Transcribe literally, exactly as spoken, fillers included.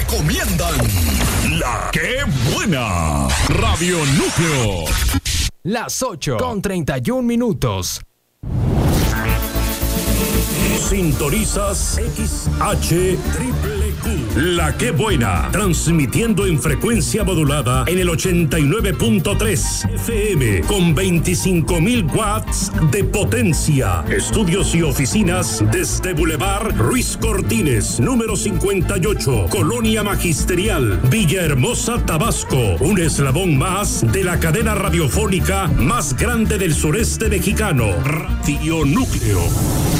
recomiendan. La que buena. Radio Núcleo. Las ocho con treinta y un minutos. Sintonizas X H Triple Q. La que buena. Transmitiendo en frecuencia modulada en el ochenta y nueve punto tres F M con veinticinco mil watts de potencia. Estudios y oficinas desde Boulevard Ruiz Cortines, número cincuenta y ocho, Colonia Magisterial, Villahermosa, Tabasco. Un eslabón más de la cadena radiofónica más grande del sureste mexicano. Radio Núcleo.